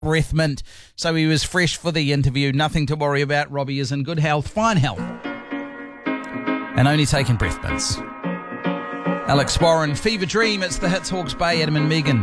breath mint, so he was fresh for the interview. Nothing to worry about. Robbie is in good health, fine health, and only taking breath mints. Alex Warren, Fever Dream. It's the Hits, Hawke's Bay, Adam and Megan.